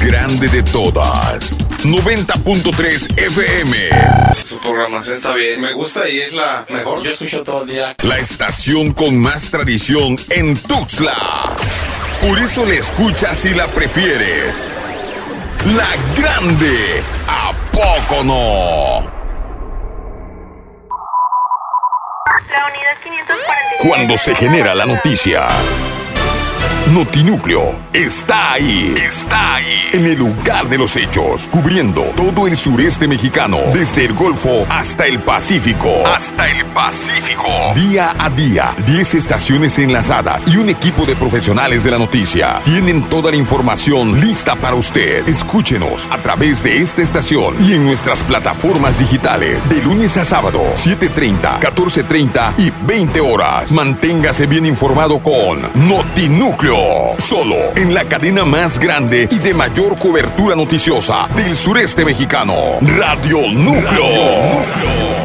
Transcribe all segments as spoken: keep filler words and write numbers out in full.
grande de todas. noventa punto tres F M. Su programación está bien, me gusta y es la mejor. Yo escucho todo el día. La estación con más tradición en Tuxtla. Por eso la escuchas y la prefieres. La grande. ¿A poco no? La unidad quinientos cuarenta y siete. Cuando se genera la noticia, Notinúcleo está ahí, está ahí, en el lugar de los hechos, cubriendo todo el sureste mexicano, desde el Golfo hasta el Pacífico, hasta el Pacífico. Día a día, diez estaciones enlazadas y un equipo de profesionales de la noticia tienen toda la información lista para usted. Escúchenos a través de esta estación y en nuestras plataformas digitales, de lunes a sábado, siete treinta, catorce treinta y veinte horas. Manténgase bien informado con Notinúcleo. Solo en la cadena más grande y de mayor cobertura noticiosa del sureste mexicano, Radio Núcleo. Radio Núcleo.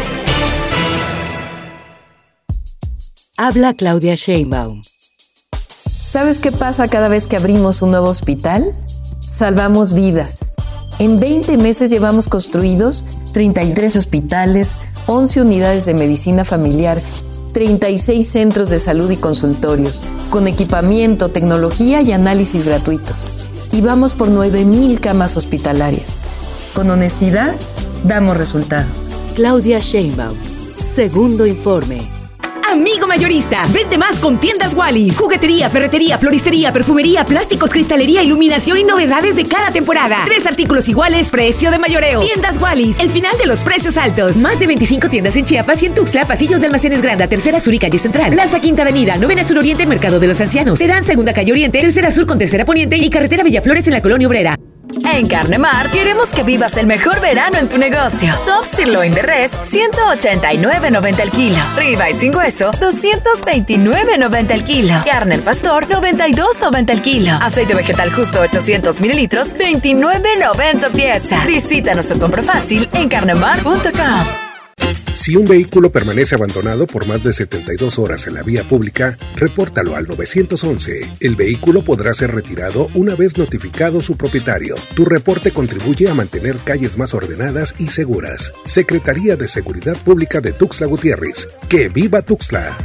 Habla Claudia Sheinbaum. ¿Sabes qué pasa cada vez que abrimos un nuevo hospital? Salvamos vidas. En veinte meses llevamos construidos treinta y tres hospitales, once unidades de medicina familiar, treinta y seis centros de salud y consultorios, con equipamiento, tecnología y análisis gratuitos. Y vamos por nueve mil camas hospitalarias. Con honestidad, damos resultados. Claudia Sheinbaum. Segundo informe. Amigo mayorista, vende más con Tiendas Wallis. Juguetería, ferretería, floristería, perfumería, plásticos, cristalería, iluminación y novedades de cada temporada. Tres artículos iguales, precio de mayoreo. Tiendas Wallis, el final de los precios altos. Más de veinticinco tiendas en Chiapas y en Tuxtla, pasillos de Almacenes Granda, Tercera Sur y Calle Central. Plaza Quinta Avenida, Novena Sur Oriente, Mercado de los Ancianos. Terán Segunda Calle Oriente, Tercera Sur con Tercera Poniente y Carretera Villaflores en la Colonia Obrera. En Carnemar queremos que vivas el mejor verano en tu negocio. Top Sirloin de res, ciento ochenta y nueve noventa el kilo. Ribeye sin hueso, doscientos veintinueve noventa el kilo. Carne al pastor, noventa y dos noventa el kilo. Aceite vegetal justo ochocientos mililitros, veintinueve noventa pieza. Visítanos o compra fácil en carnemar punto com. Si un vehículo permanece abandonado por más de setenta y dos horas en la vía pública, repórtalo al nueve once. El vehículo podrá ser retirado una vez notificado su propietario. Tu reporte contribuye a mantener calles más ordenadas y seguras. Secretaría de Seguridad Pública de Tuxtla Gutiérrez. ¡Que viva Tuxtla!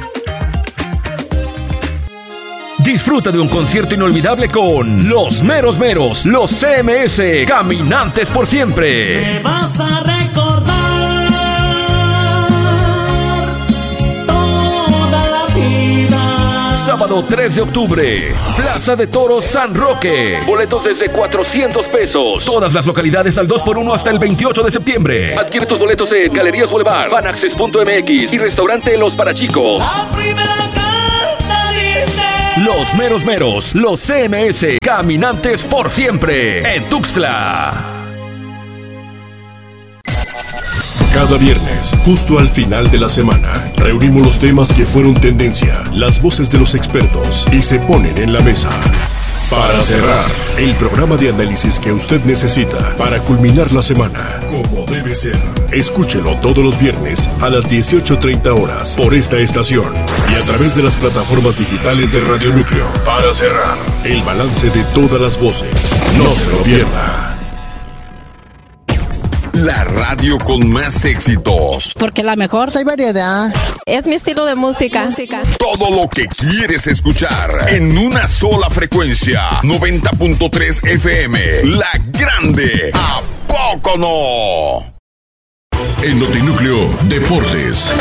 Disfruta de un concierto inolvidable con Los Meros Meros, los C M S, Caminantes por Siempre. Me vas a recordar Sábado tres de octubre, Plaza de Toros San Roque. Boletos desde cuatrocientos pesos. Todas las localidades al dos por uno hasta el veintiocho de septiembre. Adquiere tus boletos en Galerías Boulevard, Fanaccess punto m x y Restaurante Los Parachicos. La primera carta dice: Los Meros Meros, los C M S, Caminantes por Siempre, en Tuxtla. Cada viernes, justo al final de la semana, reunimos los temas que fueron tendencia, las voces de los expertos y se ponen en la mesa. Para cerrar, el programa de análisis que usted necesita para culminar la semana, como debe ser. Escúchelo todos los viernes a las dieciocho treinta horas por esta estación y a través de las plataformas digitales de Radio Núcleo. Para cerrar, el balance de todas las voces. No se lo pierda. La radio con más éxitos. Porque la mejor hay variedad. Es mi estilo de música. Todo lo que quieres escuchar en una sola frecuencia. noventa punto tres F M. La grande. ¿A poco no? En Notinúcleo, Deportes.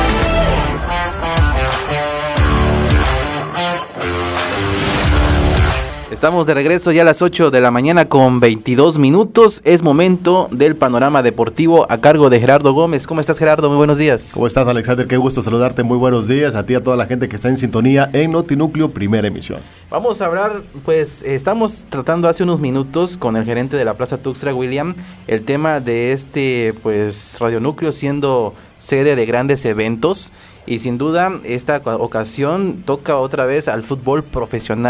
Estamos de regreso ya a las ocho de la mañana con veintidós minutos. Es momento del panorama deportivo a cargo de Gerardo Gómez. ¿Cómo estás, Gerardo? Muy buenos días. ¿Cómo estás, Alexander? Qué gusto saludarte. Muy buenos días a ti y a toda la gente que está en sintonía en Notinúcleo, primera emisión. Vamos a hablar, pues, estamos tratando hace unos minutos con el gerente de la Plaza Tuxtla, William, el tema de este, pues, Radionúcleo siendo sede de grandes eventos. Y sin duda, esta ocasión toca otra vez al fútbol profesional.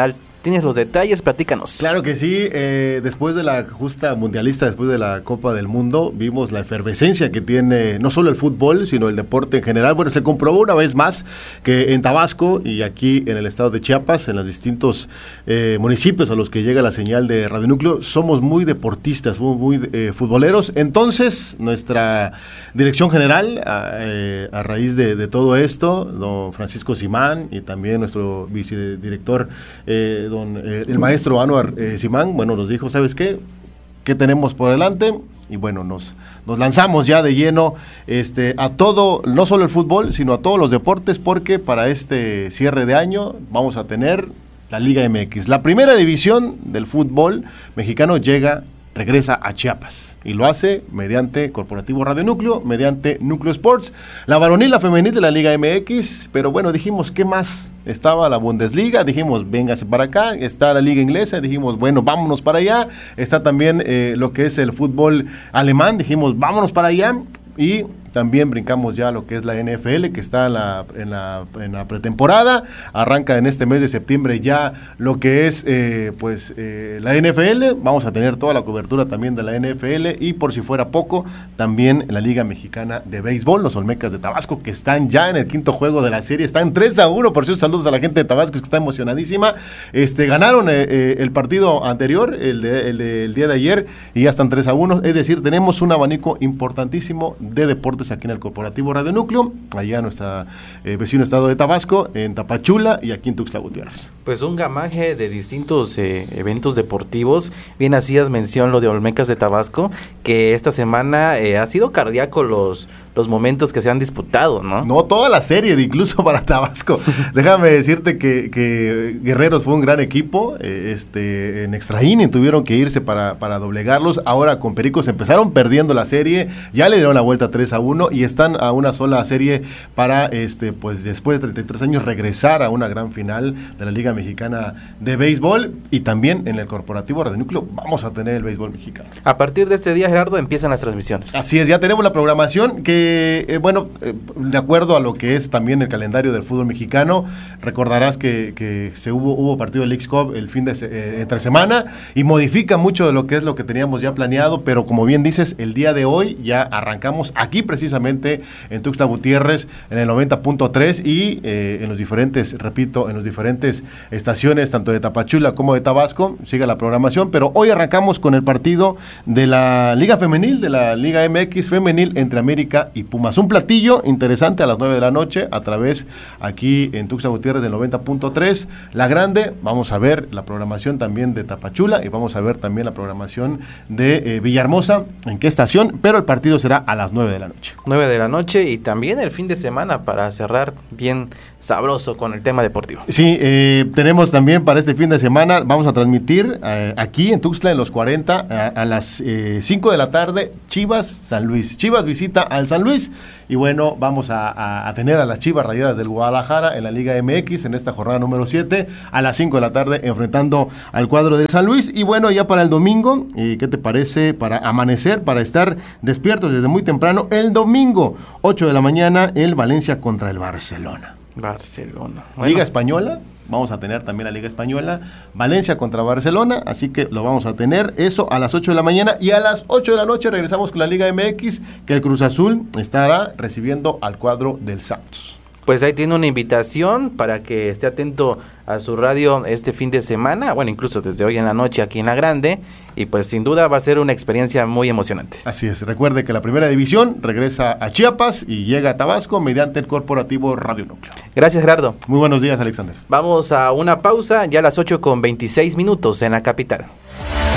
tienes los detalles, platícanos. Claro que sí, eh, después de la justa mundialista, después de la Copa del Mundo, vimos la efervescencia que tiene no solo el fútbol, sino el deporte en general. Bueno, se comprobó una vez más que en Tabasco y aquí en el estado de Chiapas, en los distintos eh, municipios a los que llega la señal de Radio Núcleo, somos muy deportistas, muy, muy eh, futboleros. Entonces, nuestra dirección general, a, eh, a raíz de, de todo esto, don Francisco Simán y también nuestro vicedirector, eh, don eh, el maestro Anuar eh, Simán, bueno, nos dijo, ¿sabes qué? ¿Qué tenemos por delante? Y bueno, nos, nos lanzamos ya de lleno este, a todo, no solo el fútbol, sino a todos los deportes, porque para este cierre de año vamos a tener la Liga M X. La primera división del fútbol mexicano llega, regresa a Chiapas. Y lo hace mediante Corporativo Radio Núcleo, mediante Núcleo Sports, la varonil, la femenil de la Liga M X, pero bueno, dijimos, ¿qué más? Estaba la Bundesliga, dijimos, véngase para acá, está la Liga Inglesa, dijimos, bueno, vámonos para allá, está también eh, lo que es el fútbol alemán, dijimos, vámonos para allá, y también brincamos ya lo que es la N F L, que está en la, en la, en la pretemporada. Arranca en este mes de septiembre ya lo que es eh, pues eh, la N F L. Vamos a tener toda la cobertura también de la N F L y, por si fuera poco, también la Liga Mexicana de Béisbol, los Olmecas de Tabasco, que están ya en el quinto juego de la serie. Están tres a uno, por cierto, saludos a la gente de Tabasco, que está emocionadísima. Este, ganaron eh, eh, el partido anterior, el, de, el, de, el día de ayer, y ya están tres a uno. Es decir, tenemos un abanico importantísimo de deportes aquí en el Corporativo Radio Núcleo, allá en nuestro eh, vecino estado de Tabasco, en Tapachula y aquí en Tuxtla Gutiérrez. Pues un gamaje de distintos eh, eventos deportivos. Bien hacías mención lo de Olmecas de Tabasco, que esta semana eh, ha sido cardíaco los... los momentos que se han disputado, ¿no? No, toda la serie, de incluso para Tabasco. Déjame decirte que, que Guerreros fue un gran equipo, eh, este, en extra inning tuvieron que irse para, para doblegarlos. Ahora con Pericos empezaron perdiendo la serie, ya le dieron la vuelta tres a uno y están a una sola serie para, este, pues después de treinta y tres años, regresar a una gran final de la Liga Mexicana de Béisbol. Y también en el Corporativo Radio Núcleo vamos a tener el béisbol mexicano. A partir de este día, Gerardo, empiezan las transmisiones. Así es, ya tenemos la programación que Eh, bueno, eh, de acuerdo a lo que es también el calendario del fútbol mexicano, recordarás que, que se hubo, hubo partido del Leagues Cup el fin de eh, entre semana y modifica mucho de lo que es lo que teníamos ya planeado, pero como bien dices, el día de hoy ya arrancamos aquí precisamente en Tuxtla Gutiérrez en el noventa punto tres y eh, en los diferentes, repito, en los diferentes estaciones, tanto de Tapachula como de Tabasco, siga la programación, pero hoy arrancamos con el partido de la Liga Femenil, de la Liga M X Femenil entre América y Pumas. Un platillo interesante a las nueve de la noche a través aquí en Tuxtla Gutiérrez del noventa punto tres. La Grande, vamos a ver la programación también de Tapachula y vamos a ver también la programación de eh, Villahermosa, en qué estación, pero el partido será a las nueve de la noche. nueve de la noche y también el fin de semana para cerrar bien sabroso con el tema deportivo. Sí, eh, tenemos también para este fin de semana, vamos a transmitir eh, aquí en Tuxtla en los cuarenta a, a las eh, cinco de la tarde, Chivas San Luis. Chivas visita al San Luis y bueno, vamos a, a, a tener a las Chivas Rayadas del Guadalajara en la Liga M X en esta jornada número siete a las cinco de la tarde enfrentando al cuadro del San Luis. Y bueno, ya para el domingo, eh, ¿qué te parece? Para amanecer, para estar despiertos desde muy temprano, el domingo ocho de la mañana, el Valencia contra el Barcelona. Barcelona. Bueno. Liga Española, vamos a tener también la Liga Española, Valencia contra Barcelona, así que lo vamos a tener, eso a las ocho de la mañana, y a las ocho de la noche regresamos con la Liga M X, que el Cruz Azul estará recibiendo al cuadro del Santos. Pues ahí tiene una invitación para que esté atento a su radio este fin de semana, bueno, incluso desde hoy en la noche aquí en La Grande, y pues sin duda va a ser una experiencia muy emocionante. Así es, recuerde que la primera división regresa a Chiapas y llega a Tabasco mediante el Corporativo Radio Núcleo. Gracias, Gerardo. Muy buenos días, Alexander. Vamos a una pausa, ya a las ocho con veintiséis minutos en la capital.